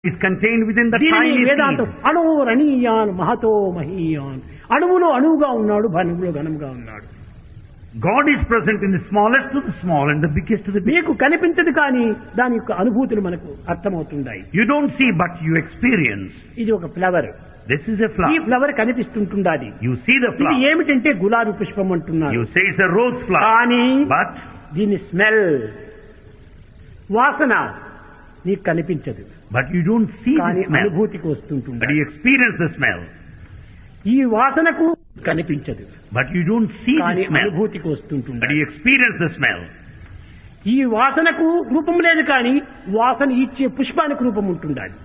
is contained within the దీనిని tiny వేదాంతం seed. అణోరణీయాన్ Mahato మహీయాన్, అణువులో అణువుగా ఉన్నాడు, ఘనములో ఘనముగా ఉన్నాడు. God is present in the smallest to the small and the biggest to the big. మీకు కనిపించదు కానీ దాని యొక్క అనుభూతులు మనకు అర్థమవుతుంటాయి. You don't see, but you experience. ఇది ఒక ఫ్లవర్. This is a ఈ flower. Flower కనిపిస్తుంటుండాది. You see the ఇది flower. ఏమిటంటే గులాబీ పుష్పం అంటున్నారు. You say it's a rose flower. కానీ But దీని స్మెల్, వాసన నీకు కనిపించదు, you don't see కానీ the smell. అనుభూతికి But వస్తుంటుంది. you experience the smell. ఈ వాసనకు కనిపించదు, But you don't see కానీ the smell. అనుభూతికి But వస్తుంటుంది. you experience the smell. ఈ వాసనకు రూపం లేదు కానీ వాసన ఇచ్చే పుష్పానికి రూపం ఉంటుండాలి.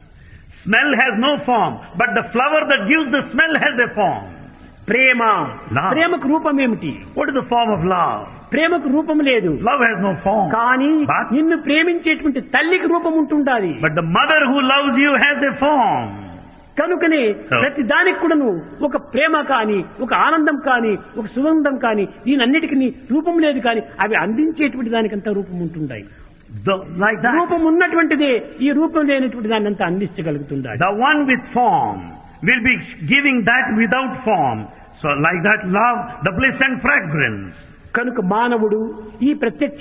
Smell has no form, but the flower that gives the smell has a form. Prema, Love. ప్రేమకు రూపం ఏమిటి? What is the form of love? ప్రేమకు రూపం లేదు, Love has no form. కానీ But- నిన్ను ప్రేమించేటువంటి తల్లికి రూపం ఉంటుండాలి. But the mother who loves you has a form. కనుకనే So- ప్రతి దానికి కూడాను ఒక ప్రేమ కానీ, ఒక ఆనందం కానీ, ఒక సుగంధం కానీ, దీనన్నిటికీ రూపం లేదు కానీ అవి అందించేటువంటి దానికంతా రూపం ఉంటుండాయి. Like that. రూపం ఉన్నటువంటిదే ఈ రూపం లేనటువంటి దాన్ని అంతా అందించగలుగుతుండాలి. The one with form will be giving that without form. So like that love, the bliss and fragrance. కనుక మానవుడు ఈ ప్రత్యక్ష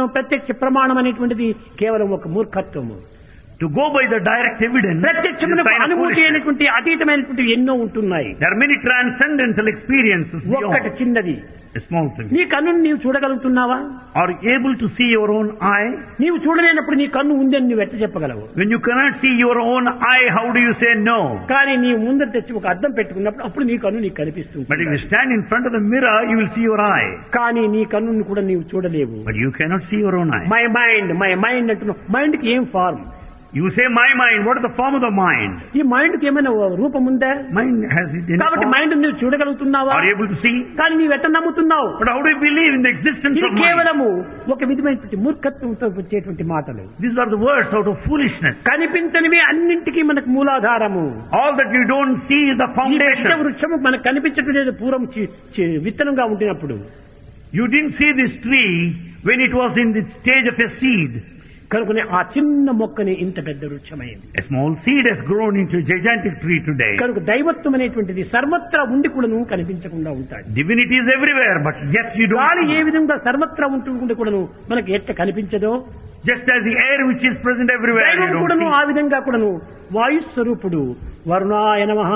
ప్రమాణం అనేటువంటిది కేవలం ఒక మూర్ఖత్వము. To go by the direct evidence is a ప్రత్యక్షమునకు sign of అనుభూతి foolishness. అయినటువంటి అతీతమైనటువంటి ఎన్నో ఉంటున్నాయి. There are many transcendental experiences ఒక్కటి beyond చిన్నది, a small thing. నీ కన్నును నీవు చూడగలుగుతున్నావా? Are you able to see your own eye? నీవు చూడలేనప్పుడు నీ కన్ను ఉందని నువ్వు ఎట్లా చెప్పగలవు? When you cannot see your own eye, how do you say no? కానీ నీ ముందర తెచ్చి ఒక అద్దం పెట్టుకున్నప్పుడు అప్పుడు నీ కన్ను నీకు But if కనిపిస్తుంది. you stand in front of the mirror, you will see your eye. కానీ నీ కన్నును కూడా నీవు చూడలేవు. But you cannot see your own eye. My mind అంటున్నావు. మైండ్ కి ఏం form? You say my mind. What is the form of the mind? ఈ mind కి ఏమైనా రూపం ఉందా? Mind has it in కాబట్టి form? మైండ్ నువ్వు చూడగలుగుతున్నావా? Are you able to see? కానీ నీవు ఎట్లా నమ్ముతున్నావు? But how do you believe in the existence ఇది of mind? కేవలము ఒక విధమైనటువంటి మూర్ఖత్వంతో వచ్చేటువంటి మాటలు. These are the words out of foolishness. కనిపించనివి అన్నింటికీ మనకు మూలాధారము. All that you don't see is the ఈ పెద్ద foundation. వృక్షము మనకు కనిపించడం లేదు పూర్వం విత్తనంగా ఉంటున్నప్పుడు. You didn't see this tree when it was in the stage of a seed. కనుకనే ఆ చిన్న మొక్కని ఇంత పెద్ద వృక్షమైంది. A small seed has grown into a gigantic tree today. కనుక దైవత్వం అనేటువంటిది సర్వత్రా ఉండి కూడాను కనిపించకుండా ఉంటాడు. Divinity is everywhere, but yet you don't గాలి ఏ see. విధంగా సర్వత్రా ఉంటుండే కూడాను మనకి ఎట్లా కనిపించదో, Just as the air which is present everywhere, you దైవం don't కూడాను see. ఆ విధంగా కూడాను వాయుస్వరూపుడు వరుణాయ నమః.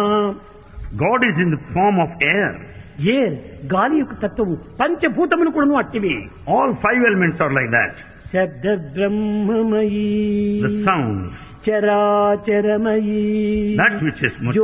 God is in the form of air. ఏర్ గాలి యొక్క తత్వము, పంచభూతములు కూడాను అట్టివి. All five elements are like that. శబ్ద బ్రహ్మమయీ The sound, చరాచరమయీ that which is